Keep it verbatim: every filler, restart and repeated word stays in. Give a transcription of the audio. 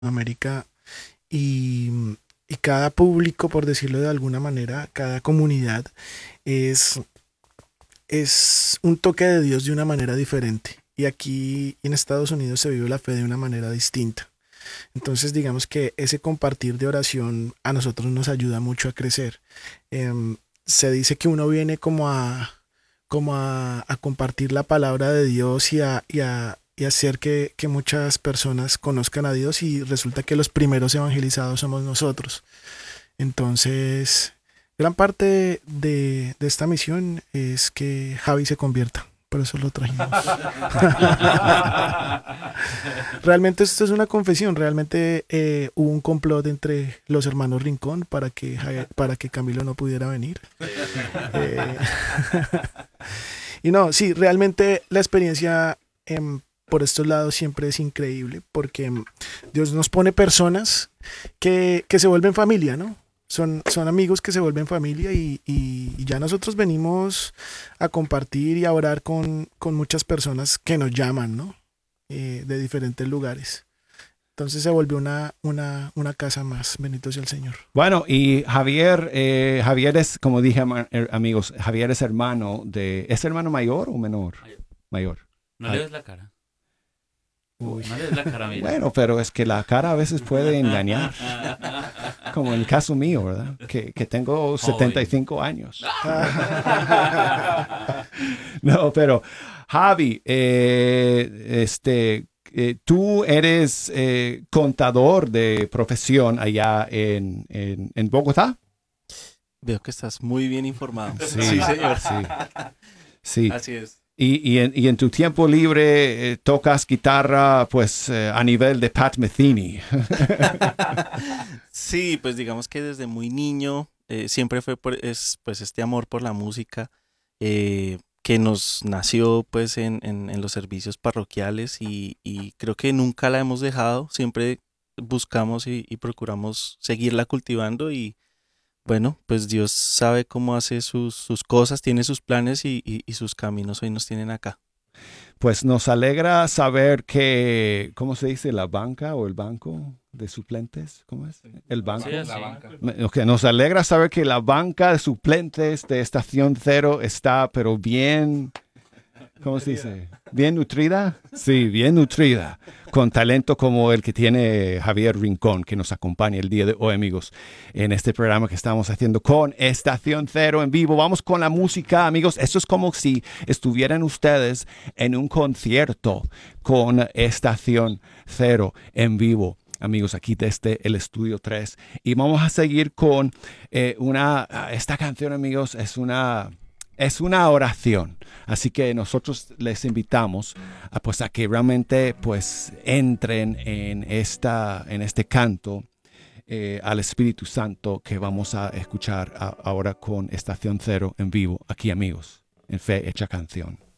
América y, y cada público, por decirlo de alguna manera, cada comunidad es, es un toque de Dios de una manera diferente. Y aquí en Estados Unidos se vive la fe de una manera distinta. Entonces, digamos que ese compartir de oración a nosotros nos ayuda mucho a crecer. Em, se dice que uno viene como a, como a, a compartir la palabra de Dios y a, y a, y hacer que, que muchas personas conozcan a Dios, y resulta que los primeros evangelizados somos nosotros. Entonces, gran parte de, de esta misión es que Javi se convierta. Por eso lo trajimos. Realmente esto es una confesión. Realmente eh, hubo un complot entre los hermanos Rincón para que, Ja- para que Camilo no pudiera venir. Eh, y no, sí, realmente la experiencia em, por estos lados siempre es increíble, porque em, Dios nos pone personas que, que se vuelven familia, ¿no? Son, son amigos que se vuelven familia, y, y- y ya nosotros venimos a compartir y a orar con, con muchas personas que nos llaman, ¿no? Eh, de diferentes lugares. Entonces se volvió una, una, una casa más. Bendito sea el Señor. Bueno, y Javier, eh, Javier es, como dije, ama- er, amigos, Javier es hermano de, ¿es hermano mayor o menor? Mayor. Mayor. No Ah, le ves la cara. uy. No le ves la cara, mira. Bueno, pero es que la cara a veces puede engañar, como en el caso mío, ¿verdad? Que, que tengo setenta y cinco años. No, pero Javi, eh, este, eh, tú eres eh, contador de profesión allá en, en, en Bogotá. Veo que estás muy bien informado. Sí, Sí, señor. sí, sí. Así es. Y, y, en, y en tu tiempo libre eh, tocas guitarra, pues eh, a nivel de Pat Metheny. Sí, pues digamos que desde muy niño eh, siempre fue por, es, pues este amor por la música eh, que nos nació pues en, en- en los servicios parroquiales, y, y creo que nunca la hemos dejado, siempre buscamos y, y procuramos seguirla cultivando, y bueno, pues Dios sabe cómo hace sus, sus cosas, tiene sus planes y, y- y sus caminos hoy nos tienen acá. Pues nos alegra saber que, ¿cómo se dice? La banca o el banco de suplentes, ¿cómo es? El banco. Sí, así. Me- ok, nos alegra saber que la banca de suplentes de Estación Cero está, pero bien, ¿cómo se dice? ¿Bien nutrida? Sí, bien nutrida. Con talento como el que tiene Javier Rincón, que nos acompaña el día de hoy, amigos, en este programa que estamos haciendo con Estación Cero en vivo. Vamos con la música, amigos. Esto es como si estuvieran ustedes en un concierto con Estación Cero en vivo. Amigos, aquí desde el Estudio tres. Y vamos a seguir con eh, una... Esta canción, amigos, es una... Es una oración, así que nosotros les invitamos a, pues, a que realmente pues, entren en, esta, en este canto eh, al Espíritu Santo que vamos a escuchar a- ahora con Estación Cero en vivo, aquí amigos, en Fe Hecha Canción.